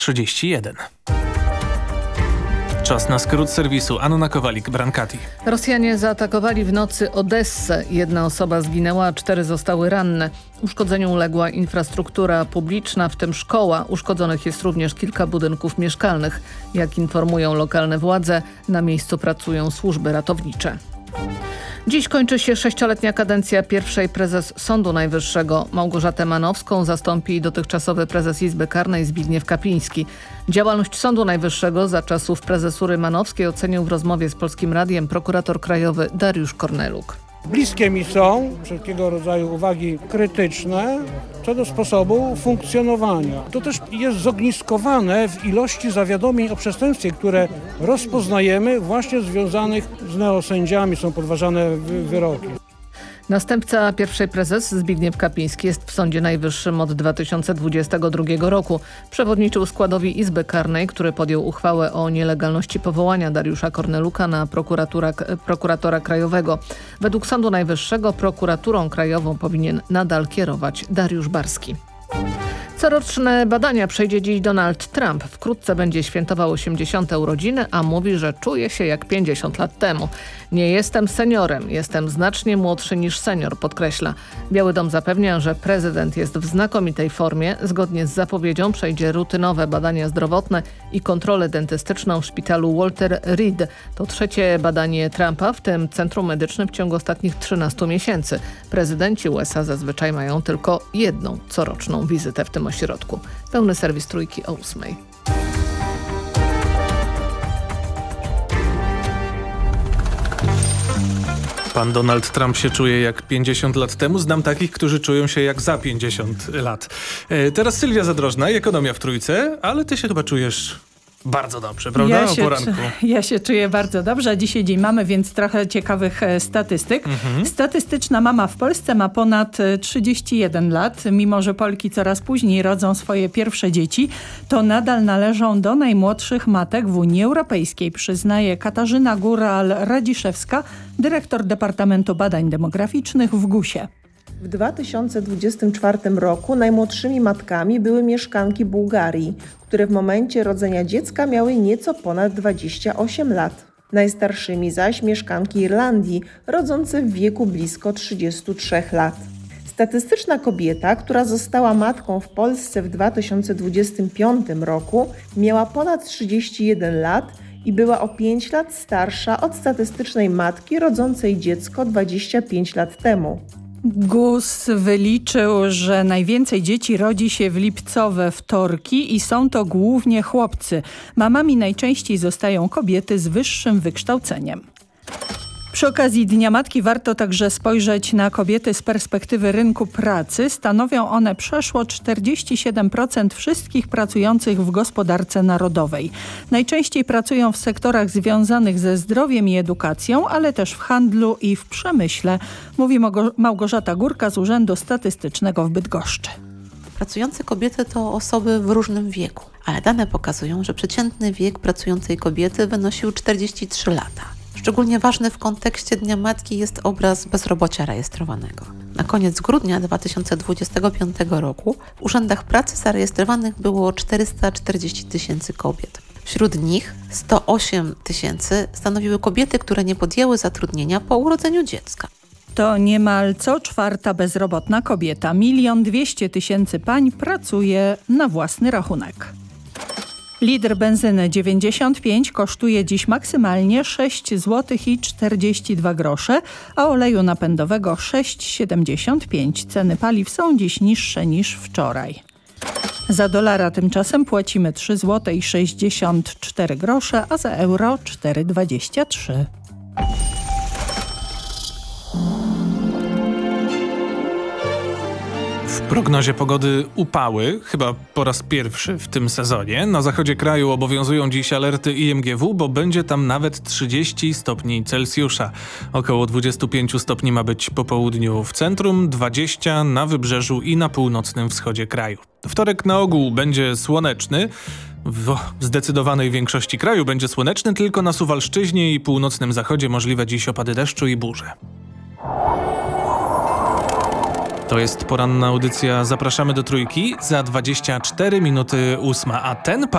31. Czas na skrót serwisu. Anna Kowalik-Brankati. Rosjanie zaatakowali w nocy Odessę. 1 osoba zginęła, a 4 zostały ranne. Uszkodzeniu uległa infrastruktura publiczna, w tym szkoła. Uszkodzonych jest również kilka budynków mieszkalnych. Jak informują lokalne władze, na miejscu pracują służby ratownicze. Dziś kończy się 6-letnia kadencja pierwszej prezes Sądu Najwyższego. Małgorzatę Manowską zastąpi dotychczasowy prezes Izby Karnej Zbigniew Kapiński. Działalność Sądu Najwyższego za czasów prezesury Manowskiej ocenił w rozmowie z Polskim Radiem prokurator krajowy Dariusz Korneluk. Bliskie mi są wszelkiego rodzaju uwagi krytyczne co do sposobu funkcjonowania. To też jest zogniskowane w ilości zawiadomień o przestępstwie, które rozpoznajemy właśnie związanych z neosędziami, są podważane wyroki. Następca pierwszej prezes Zbigniew Kapiński jest w Sądzie Najwyższym od 2022 roku. Przewodniczył składowi Izby Karnej, który podjął uchwałę o nielegalności powołania Dariusza Korneluka na prokuratora krajowego. Według Sądu Najwyższego prokuraturą krajową powinien nadal kierować Dariusz Barski. Coroczne badania przejdzie dziś Donald Trump. Wkrótce będzie świętował 80. urodziny, a mówi, że czuje się jak 50 lat temu. Nie jestem seniorem, jestem znacznie młodszy niż senior, podkreśla. Biały Dom zapewnia, że prezydent jest w znakomitej formie. Zgodnie z zapowiedzią przejdzie rutynowe badania zdrowotne i kontrolę dentystyczną w szpitalu Walter Reed. To trzecie badanie Trumpa w tym centrum medycznym w ciągu ostatnich 13 miesięcy. Prezydenci USA zazwyczaj mają tylko jedną coroczną wizytę w tym ośrodku. Pełny serwis Trójki o 8. Pan Donald Trump się czuje jak 50 lat temu. Znam takich, którzy czują się jak za 50 lat. Teraz Sylwia Zadrożna, ekonomia w Trójce, ale ty się chyba czujesz bardzo dobrze, prawda? O poranku. Ja się czuję bardzo dobrze. Dzisiaj dzień mamy, więc trochę ciekawych statystyk. Statystyczna mama w Polsce ma ponad 31 lat. Mimo że Polki coraz później rodzą swoje pierwsze dzieci, to nadal należą do najmłodszych matek w Unii Europejskiej, przyznaje Katarzyna Góral-Radziszewska, dyrektor Departamentu Badań Demograficznych w GUS-ie. W 2024 roku najmłodszymi matkami były mieszkanki Bułgarii, które w momencie rodzenia dziecka miały nieco ponad 28 lat. Najstarszymi zaś mieszkanki Irlandii, rodzące w wieku blisko 33 lat. Statystyczna kobieta, która została matką w Polsce w 2025 roku, miała ponad 31 lat i była o 5 lat starsza od statystycznej matki rodzącej dziecko 25 lat temu. GUS wyliczył, że najwięcej dzieci rodzi się w lipcowe wtorki i są to głównie chłopcy. Mamami najczęściej zostają kobiety z wyższym wykształceniem. Przy okazji Dnia Matki warto także spojrzeć na kobiety z perspektywy rynku pracy. Stanowią one przeszło 47% wszystkich pracujących w gospodarce narodowej. Najczęściej pracują w sektorach związanych ze zdrowiem i edukacją, ale też w handlu i w przemyśle, mówi Małgorzata Górka z Urzędu Statystycznego w Bydgoszczy. Pracujące kobiety to osoby w różnym wieku, ale dane pokazują, że przeciętny wiek pracującej kobiety wynosił 43 lata. Szczególnie ważny w kontekście Dnia Matki jest obraz bezrobocia rejestrowanego. Na koniec grudnia 2025 roku w urzędach pracy zarejestrowanych było 440 000 kobiet. Wśród nich 108 000 stanowiły kobiety, które nie podjęły zatrudnienia po urodzeniu dziecka. To niemal co czwarta bezrobotna kobieta. 1 200 000 pań pracuje na własny rachunek. Litr benzyny 95 kosztuje dziś maksymalnie 6,42 zł, a oleju napędowego 6,75. Ceny paliw są dziś niższe niż wczoraj. Za dolara tymczasem płacimy 3,64 zł, a za euro 4,23. W prognozie pogody upały, chyba po raz pierwszy w tym sezonie. Na zachodzie kraju obowiązują dziś alerty IMGW, bo będzie tam nawet 30 stopni Celsjusza. Około 25 stopni ma być po południu w centrum, 20 na wybrzeżu i na północnym wschodzie kraju. Wtorek na ogół będzie słoneczny. W zdecydowanej większości kraju będzie słoneczny, tylko na Suwalszczyźnie i północnym zachodzie możliwe dziś opady deszczu i burze. To jest poranna audycja. Zapraszamy do Trójki. Za 24 minuty 8. A ten